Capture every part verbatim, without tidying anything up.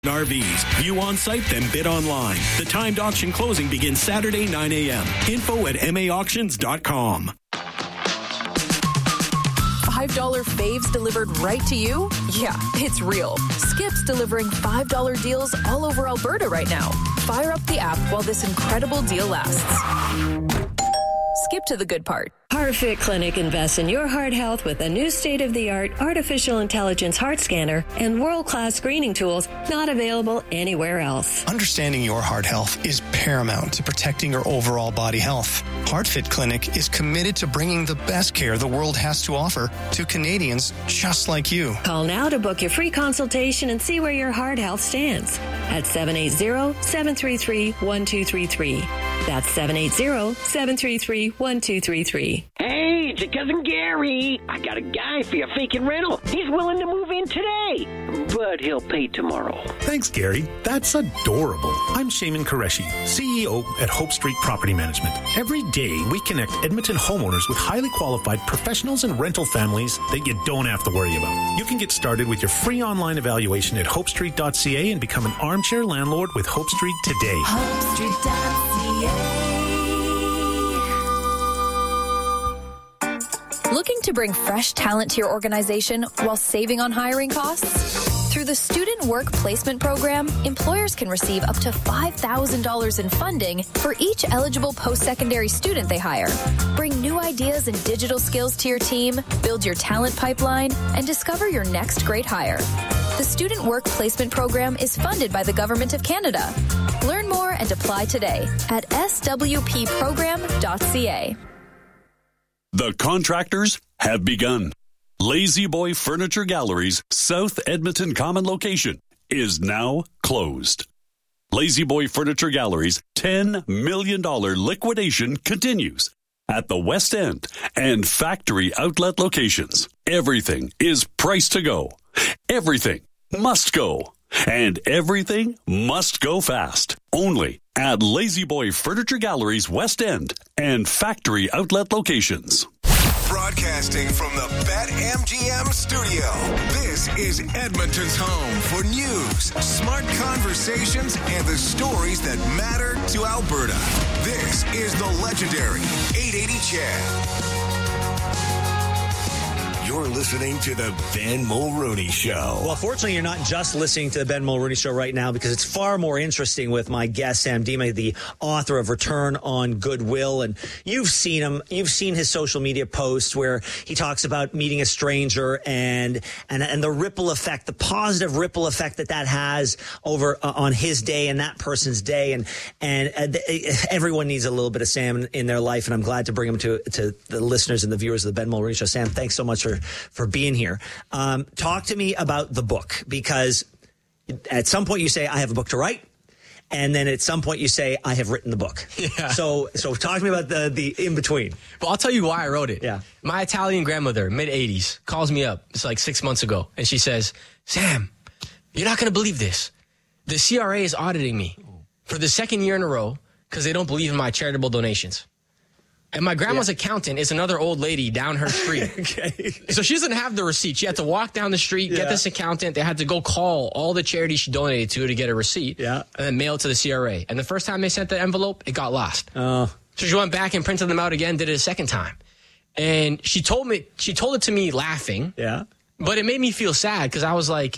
R Vs. View on site, then bid online. The timed auction closing begins Saturday, nine a.m. Info at m a auctions dot com. five dollar faves delivered right to you? Yeah, it's real. Skip's delivering five dollar deals all over Alberta right now. Fire up the app while this incredible deal lasts. Skip to the good part. HeartFit Clinic invests in your heart health with a new state-of-the-art artificial intelligence heart scanner and world-class screening tools not available anywhere else. Understanding your heart health is paramount to protecting your overall body health. HeartFit Clinic is committed to bringing the best care the world has to offer to Canadians just like you. Call now to book your free consultation and see where your heart health stands at seven eight zero, seven three three, one two three three. That's seven eight zero, seven three three, one two three three. Hey, it's your cousin Gary. I got a guy for your vacant rental. He's willing to move in today, but he'll pay tomorrow. Thanks, Gary. That's adorable. I'm Shaman Qureshi, C E O at Hope Street Property Management. Every day, we connect Edmonton homeowners with highly qualified professionals and rental families that you don't have to worry about. You can get started with your free online evaluation at hope street dot c a and become an armchair landlord with Hope Street today. hope street dot c a. Looking to bring fresh talent to your organization while saving on hiring costs? Through the Student Work Placement Program, employers can receive up to five thousand dollars in funding for each eligible post-secondary student they hire. Bring new ideas and digital skills to your team, build your talent pipeline, and discover your next great hire. The Student Work Placement Program is funded by the Government of Canada. Learn more and apply today at s w p program dot c a. The contractors have begun. Lazy Boy Furniture Gallery's South Edmonton Common location is now closed. Lazy Boy Furniture Gallery's ten million dollars liquidation continues at the West End and factory outlet locations. Everything is priced to go. Everything must go. And everything must go fast. Only at Lazy Boy Furniture Gallery's West End and factory outlet locations. Broadcasting from the BetMGM studio, this is Edmonton's home for news, smart conversations, and the stories that matter to Alberta. This is the legendary eight eighty C H E D. You're listening to the Ben Mulroney Show. Well, fortunately, you're not just listening to the Ben Mulroney Show right now, because it's far more interesting with my guest, Sam Dima, the author of Return on Goodwill. And you've seen him. You've seen his social media posts where he talks about meeting a stranger and and, and the ripple effect, the positive ripple effect that that has over uh, on his day and that person's day. And and uh, th- everyone needs a little bit of Sam in their life. And I'm glad to bring him to, to the listeners and the viewers of the Ben Mulroney Show. Sam, thanks so much for for being here. Um, talk to me about the book, because at some point you say, I have a book to write. And then at some point you say, I have written the book. Yeah. So so talk to me about the, the in-between. Well, I'll tell you why I wrote it. Yeah. My Italian grandmother, mid-eighties, calls me up. It's like six months ago. And she says, Sam, you're not going to believe this. The C R A is auditing me for the second year in a row because they don't believe in my charitable donations. And my grandma's yeah. accountant is another old lady down her street. Okay. So she doesn't have the receipt. She had to walk down the street, yeah. get this accountant. They had to go call all the charities she donated to to get a receipt. Yeah. And then mail it to the C R A. And the first time they sent the envelope, it got lost. Oh. So she went back and printed them out again, did it a second time. And she told me, she told it to me laughing. Yeah. But it made me feel sad because I was like,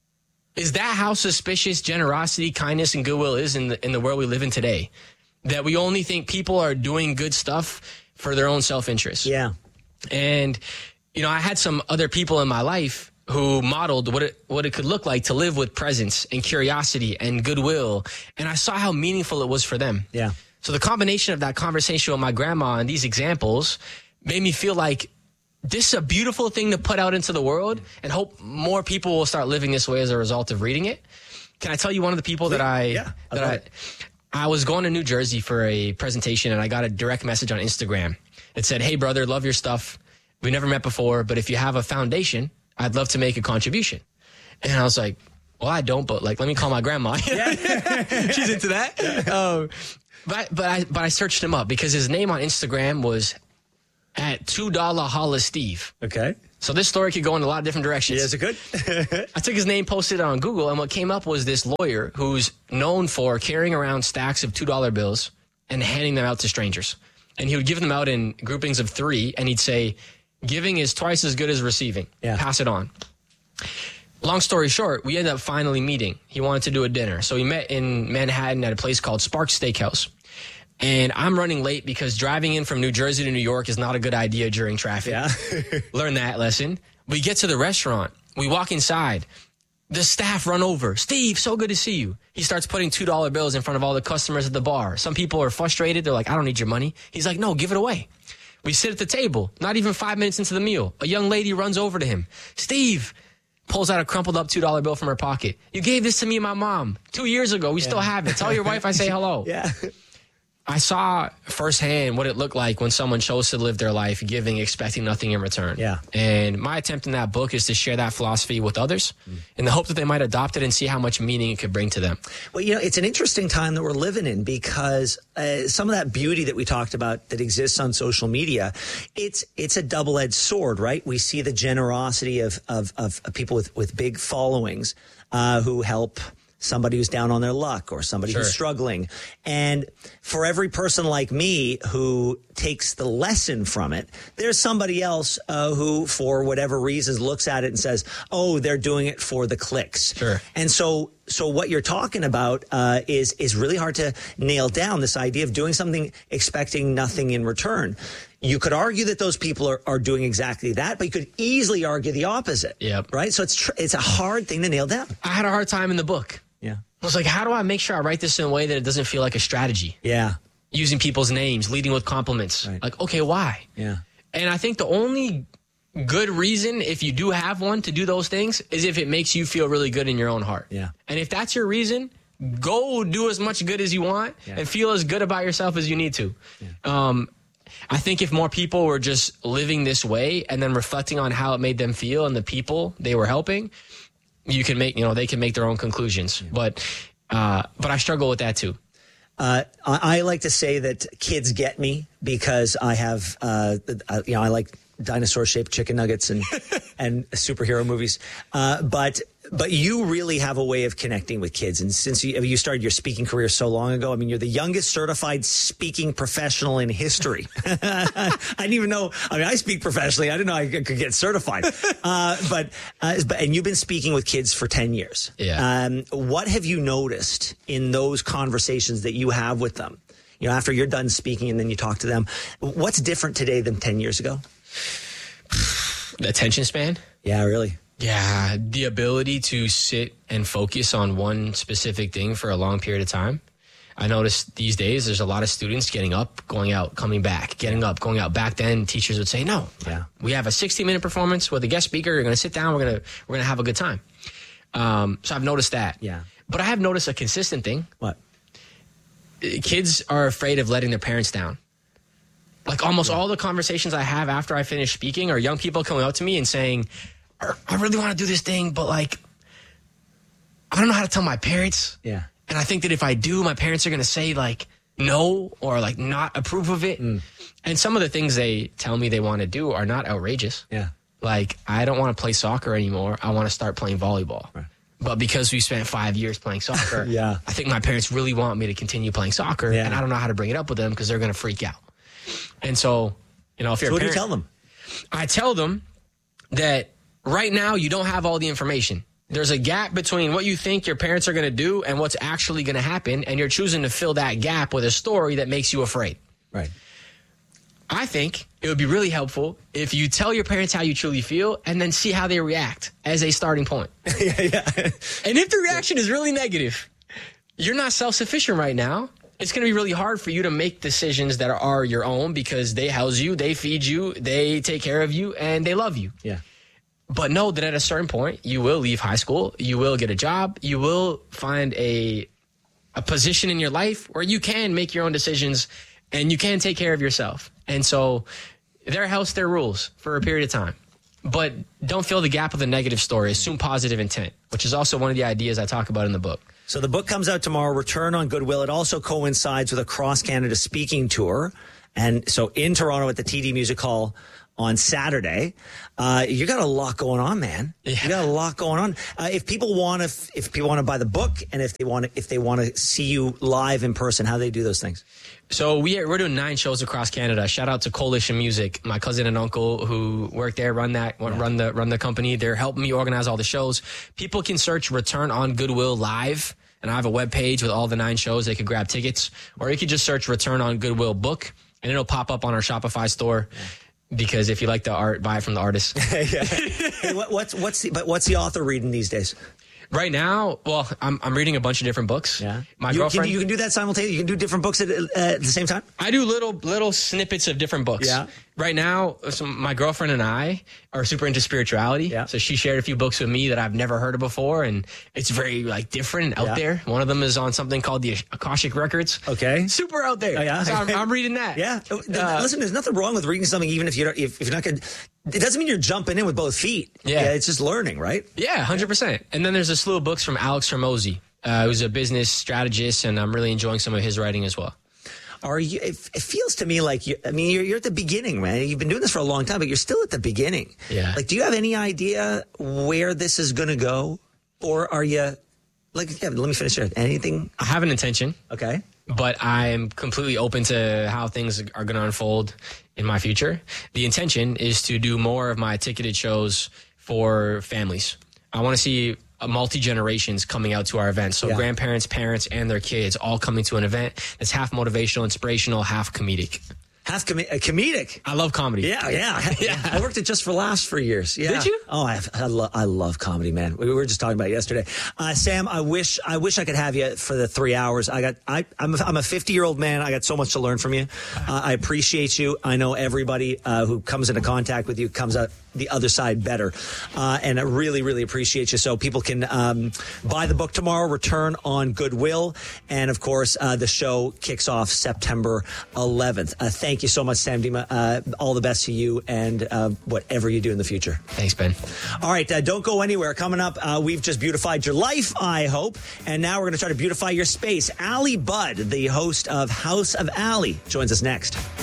is that how suspicious generosity, kindness, and goodwill is in the in the world we live in today? That we only think people are doing good stuff for their own self-interest. Yeah. And, you know, I had some other people in my life who modeled what it what it could look like to live with presence and curiosity and goodwill. And I saw how meaningful it was for them. Yeah. So the combination of that conversation with my grandma and these examples made me feel like this is a beautiful thing to put out into the world, and hope more people will start living this way as a result of reading it. Can I tell you one of the people that I... Yeah, that I I was going to New Jersey for a presentation, and I got a direct message on Instagram. It said, hey, brother, love your stuff. We never met before, but if you have a foundation, I'd love to make a contribution. And I was like, well, I don't, but like, let me call my grandma. Yeah. She's into that. Um, but but I but I searched him up because his name on Instagram was at two dollar Holla Steve. Okay. So this story could go in a lot of different directions. Yeah, is it good? I took his name, posted it on Google, and what came up was this lawyer who's known for carrying around stacks of two dollar bills and handing them out to strangers. And he would give them out in groupings of three, and he'd say, giving is twice as good as receiving. Yeah. Pass it on. Long story short, we ended up finally meeting. He wanted to do a dinner. So we met in Manhattan at a place called Sparks Steakhouse. And I'm running late because driving in from New Jersey to New York is not a good idea during traffic. Yeah. Learn that lesson. We get to the restaurant. We walk inside. The staff run over. Steve, so good to see you. He starts putting two dollar bills in front of all the customers at the bar. Some people are frustrated. They're like, I don't need your money. He's like, no, give it away. We sit at the table. Not even five minutes into the meal. A young lady runs over to him. Steve pulls out a crumpled up two dollar bill from her pocket. You gave this to me and my mom two years ago. We yeah. still have it. Tell your wife I say hello. Yeah. I saw firsthand what it looked like when someone chose to live their life giving, expecting nothing in return. Yeah. And my attempt in that book is to share that philosophy with others mm. in the hope that they might adopt it and see how much meaning it could bring to them. Well, you know, it's an interesting time that we're living in because uh, some of that beauty that we talked about that exists on social media, it's it's a double-edged sword, right? We see the generosity of, of, of people with, with big followings uh, who help somebody who's down on their luck or somebody sure. who's struggling. And for every person like me who takes the lesson from it, there's somebody else uh, who, for whatever reasons, looks at it and says, oh, they're doing it for the clicks. Sure. And so so what you're talking about uh, is, is really hard to nail down, this idea of doing something expecting nothing in return. You could argue that those people are, are doing exactly that, but you could easily argue the opposite. Yep. Right? So it's tr- it's a hard thing to nail down. I had a hard time in the book. Yeah. I was like, how do I make sure I write this in a way that it doesn't feel like a strategy? Yeah. Using people's names, leading with compliments. Right. Like, okay, why? Yeah. And I think the only good reason, if you do have one, to do those things is if it makes you feel really good in your own heart. Yeah. And if that's your reason, go do as much good as you want yeah. and feel as good about yourself as you need to. Yeah. Um, I think if more people were just living this way and then reflecting on how it made them feel and the people they were helping, you can make, you know, they can make their own conclusions. Yeah. But, uh, but I struggle with that too. Uh, I, I like to say that kids get me because I have, uh, uh, you know, I like dinosaur-shaped chicken nuggets and and superhero movies. Uh, but but you really have a way of connecting with kids. And since you, you started your speaking career so long ago, I mean, you're the youngest certified speaking professional in history. I didn't even know. I mean, I speak professionally. I didn't know I could get certified. Uh, but, uh, but and you've been speaking with kids for ten years. Yeah. Um, what have you noticed in those conversations that you have with them? You know, after you're done speaking and then you talk to them, what's different today than ten years ago? The attention span? Yeah, really. Yeah, the ability to sit and focus on one specific thing for a long period of time. I notice these days there's a lot of students getting up, going out, coming back, getting up, going out. Back then, teachers would say, no, yeah. we have a sixty minute performance with a guest speaker. You're going to sit down. We're going to we're going to have a good time. Um, so I've noticed that. Yeah. But I have noticed a consistent thing. What? Kids are afraid of letting their parents down. Like almost yeah. all the conversations I have after I finish speaking are young people coming up to me and saying, I really want to do this thing, but like, I don't know how to tell my parents. Yeah. And I think that if I do, my parents are going to say like no or like not approve of it. Mm. And some of the things they tell me they want to do are not outrageous. Yeah. Like, I don't want to play soccer anymore. I want to start playing volleyball. Right. But because we spent five years playing soccer, yeah. I think my parents really want me to continue playing soccer. Yeah. And I don't know how to bring it up with them because they're going to freak out. And so, you know, if you're so a what parent, do you tell them? I tell them that right now you don't have all the information. There's a gap between what you think your parents are going to do and what's actually going to happen. And you're choosing to fill that gap with a story that makes you afraid. Right. I think it would be really helpful if you tell your parents how you truly feel and then see how they react as a starting point. yeah, yeah. And if the reaction is really negative, you're not self-sufficient right now. It's going to be really hard for you to make decisions that are your own because they house you, they feed you, they take care of you, and they love you. Yeah. But know that at a certain point, you will leave high school, you will get a job, you will find a a position in your life where you can make your own decisions and you can take care of yourself. And so their house, their rules for a period of time. But don't fill the gap with a negative story. Assume positive intent, which is also one of the ideas I talk about in the book. So the book comes out tomorrow, Return on Goodwill. It also coincides with a cross-Canada speaking tour. And so in Toronto at the T D Music Hall on Saturday. Uh, you got a lot going on, man. Yeah. You got a lot going on. Uh, if people want to, if people want to buy the book, and if they want to, if they want to see you live in person, how do they do those things? So we are, we're doing nine shows across Canada. Shout out to Coalition Music, my cousin and uncle who work there, run that, yeah. run the run the company. They're helping me organize all the shows. People can search Return on Goodwill Live, and I have a webpage with all the nine shows. They could grab tickets, or you could just search Return on Goodwill Book, and it'll pop up on our Shopify store. Yeah. Because if you like the art, buy it from the artist. yeah. Hey, what, what's what's the, but what's the author reading these days? Right now, well, I'm I'm reading a bunch of different books. Yeah, my you, girlfriend. Can, you can do that simultaneously. You can do different books at, uh, at the same time. I do little little snippets of different books. Yeah. Right now, so my girlfriend and I are super into spirituality. Yeah. So she shared a few books with me that I've never heard of before, and it's very like different and out yeah. there. One of them is on something called the Akashic Records. Okay. Super out there. Oh, yeah. So I'm, I'm reading that. Yeah. Uh, Listen, there's nothing wrong with reading something, even if you don't, if, if you're not going. It doesn't mean you're jumping in with both feet. Yeah. yeah it's just learning, right? Yeah, one hundred percent. And then there's a slew of books from Alex Hormozi, uh, who's a business strategist, and I'm really enjoying some of his writing as well. Are you? It, it feels to me like you. I mean, you're, you're at the beginning, man. You've been doing this for a long time, but you're still at the beginning. Yeah. Like, do you have any idea where this is going to go, or are you? Like, yeah. Let me finish it. Anything? I have an intention. Okay. But I'm completely open to how things are going to unfold in my future. The intention is to do more of my ticketed shows for families. I want to see multi-generations coming out to our events. So yeah. grandparents, parents, and their kids all coming to an event that's half motivational, inspirational, half comedic. Half com- uh, comedic. I love comedy. Yeah, yeah, yeah. I worked at Just for Laughs for years. Yeah. Did you? Oh, I I, lo- I love comedy, man. We were just talking about it yesterday. Uh, Sam, I wish I wish I could have you for the three hours. I got I I'm a, I'm a fifty year old man. I got so much to learn from you. Uh, I appreciate you. I know everybody uh, who comes into contact with you comes out the other side better, uh, and I really really appreciate you. So people can um, buy the book tomorrow. Return on Goodwill, and of course uh, the show kicks off September eleventh. Uh, thank you so much, Sam Dima. Uh, all the best to you and uh, whatever you do in the future. Thanks, Ben. All right, uh, don't go anywhere. Coming up, uh, we've just beautified your life, I hope, and now we're going to try to beautify your space. Allie Budd, the host of House of Allie, joins us next.